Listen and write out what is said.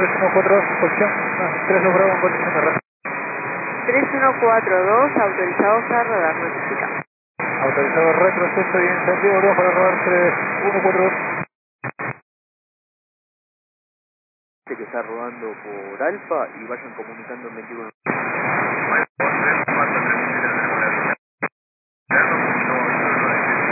3142, posición 32 Bravo en condición de radar. 3142, autorizados a radar, notifica. Autorizado retroceso y encendido, volvemos para radar 3142. Que está rodando por Alfa y vayan comunicando en 21.